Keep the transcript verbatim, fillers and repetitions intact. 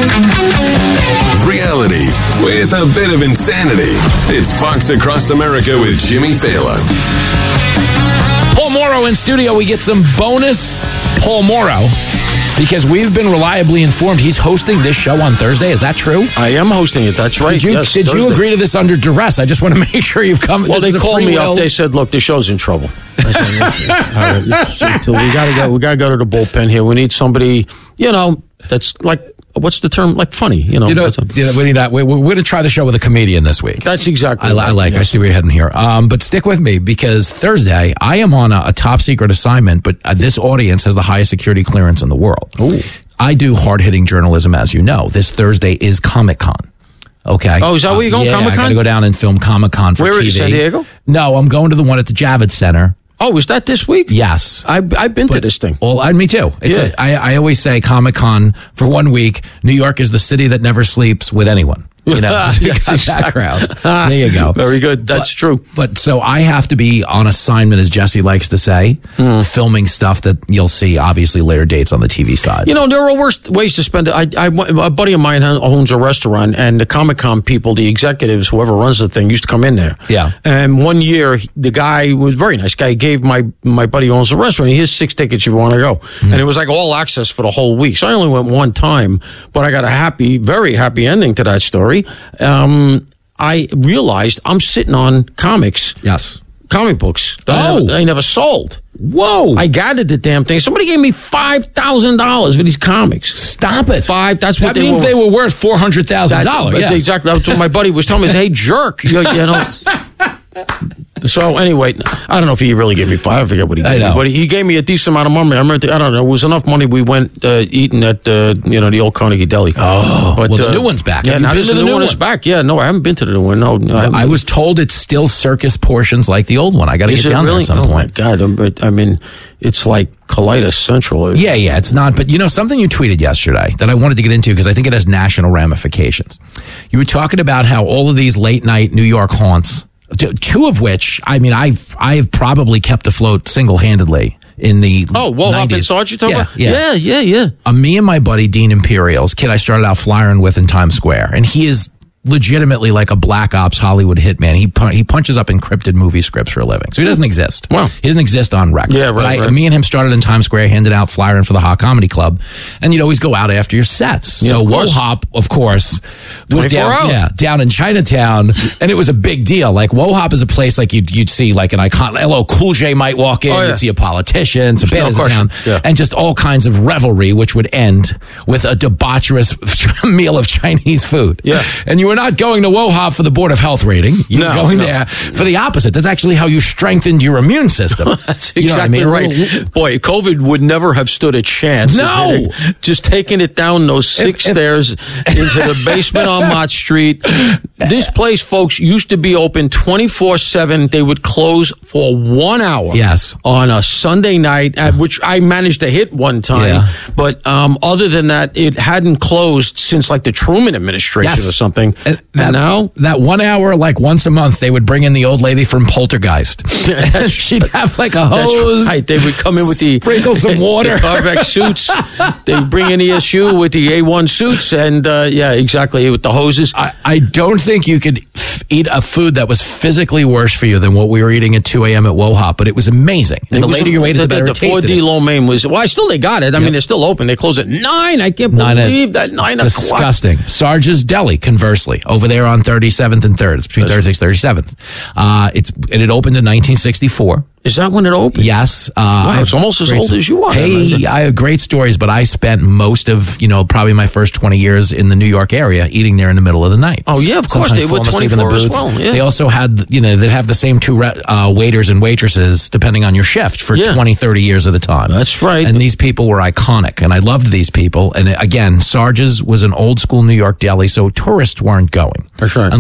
Reality with a bit of insanity. It's Fox Across America with Jimmy Fallon. Paul Morrow in studio. We get some bonus Paul Morrow because we've been reliably informed he's hosting this show on Thursday. Is that true? I am hosting it. That's right. Did you, yes, did you Thursday. agree to this under duress? I just want to make sure you've come. Well, this they is a called free me will. up. They said, "Look, the show's in trouble." I said, all right, so, so we gotta go. We gotta go to the bullpen here. We need somebody, you know, that's like, what's the term? Like funny, you know. You know, That's a- you know, we need that. We, we're going to try the show with a comedian this week. That's exactly. I, li- I like. I see where you're heading here. Um, but stick with me because Thursday I am on a, a top secret assignment. But uh, this audience has the highest security clearance in the world. Ooh. I do hard hitting journalism, as you know. This Thursday is Comic Con. Okay. Oh, is that where you're going, Yeah, Comic-Con? I got to go down and film Comic Con for Where T V. is it, San Diego? No, I'm going to the one at the Javits Center. Oh, is that this week? Yes. I, I've been to But- this thing. Well, I, me too. It's Yeah. a, I, I always say Comic Con for one week. New York is the city that never sleeps with anyone. You know, you Yes, got that exactly. crowd. There you go. Very good. That's But- true. But so I have to be on assignment, as Jesse likes to say, Hmm. filming stuff that you'll see, obviously, later dates on the T V side. You know, there are worse ways to spend it. I, I, a buddy of mine owns a restaurant, and the Comic-Con people, the executives, whoever runs the thing, used to come in there. Yeah. And one year, the guy was a very nice guy. He gave my, my buddy who owns the restaurant, here's six tickets if you want to go. Mm-hmm. And it was like all access for the whole week. So I only went one time, but I got a happy, very happy ending to that story. Um, I realized I'm sitting on comics. Yes. Comic books that I, Oh. never, I never sold. Whoa. I gathered the damn thing. Somebody gave me five thousand dollars for these comics. Stop it. Five. That's what that they means were. they were worth four hundred thousand That's, dollars. that's Yeah. exactly. That's what my buddy was telling me. He said, hey, jerk. You, you know. So anyway, I don't know if he really gave me five. I forget what he I gave know. me, but he gave me a decent amount of money. I remember. I don't know. It was enough money. We went uh, eating at uh, you know the old Carnegie Deli. Oh, but, well, the uh, new one's back. Yeah, Have you now been this to is the the new new one is one? back. Yeah, no, I haven't been to the new one. No, no I, I was told it's still circus portions like the old one. I got to Is get it down really? there at some oh point. my God! But I mean, it's like Colitis Central. Yeah, yeah, it's not. But you know, something you tweeted yesterday that I wanted to get into because I think it has national ramifications. You were talking about how all of these late night New York haunts, t- two of which, I mean, I've I've probably kept afloat single handedly in the Oh, Wohop and nineties. Sarge you talking yeah, about? Yeah, yeah, yeah. yeah. Uh, me and my buddy Dean Imperial's kid I started out flying with in Times Square, and he is legitimately like a black ops Hollywood hitman. He pun- he punches up encrypted movie scripts for a living, so he doesn't exist. Wow. He doesn't exist on record. Yeah, right, But I, right. Me and him started in Times Square, handed out flyer in for the Hot Comedy Club, and you'd always go out after your sets. Yeah, so of course. Wohop, of course, was twenty-four down, hours. yeah, down in Chinatown, and it was a big deal. Like Wohop is a place like you'd you'd see like an icon. L L Cool J might walk in. Oh, yeah. You'd see a politician, some No, bands of in course. town, Yeah. and just all kinds of revelry, which would end with a debaucherous meal of Chinese food. Yeah. And you were not going to Wohop for the Board of Health rating. You were No, going no. there for the opposite. That's actually how you strengthened your immune system. That's You know what I exactly mean? right. Little- Boy, COVID would never have stood a chance. No. If it had just taking it down those six If- if- stairs into the basement on Mott Street. This place, folks, used to be open twenty-four seven. They would close for one hour. Yes. On a Sunday night, at which I managed to hit one time. Yeah. But um, other than that, it hadn't closed since like the Truman administration Yes. or something. And And, that, now? that one hour, like once a month, they would bring in the old lady from Poltergeist. And she'd have like a hose. That's right. They would come in with the Sprinkle some water. the Carvex suits. They bring in E S U with the A one suits, and uh, yeah, exactly with the hoses. I, I don't think you could f- eat a food that was physically worse for you than what we were eating at two a.m. at Wohop, but it was amazing. And It the was later a- you ate it, the the, better the it tasted. four D it. lo mein was. Well, I still they got it. I mean, they're still open. They close at nine. I can't Nine at- believe that nine o'clock. Disgusting. Sarge's Deli, conversely, over there on thirty-seventh and third. It's between thirty-sixth and thirty-seventh. Uh, it's, and it opened in nineteen sixty-four. Is that when it opened? Yes. Uh, Wow, I it's have almost as great- old as you are. Hey, I have great stories, but I spent most of, you know, probably my first twenty years in the New York area eating there in the middle of the night. Oh, yeah, of course. Sometimes They were falling asleep in the twenty-four as booths. well, yeah. They also had, you know, they'd have the same two re- uh, waiters and waitresses depending on your shift for Yeah. twenty, thirty years at a time. That's right. And these people were iconic, and I loved these people. And again, Sarge's was an old school New York deli, so tourists weren't going. That's right.